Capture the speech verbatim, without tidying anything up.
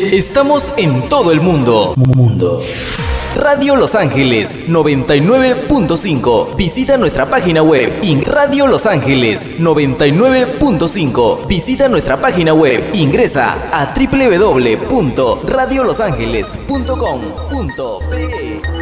Estamos en todo el mundo. Mundo. Radio Los Ángeles noventa y nueve punto cinco. Visita nuestra página web in Radio Los Ángeles noventa y nueve punto cinco. Visita nuestra página web. Ingresa a doble u doble u doble u punto radio los ángeles punto com punto pe.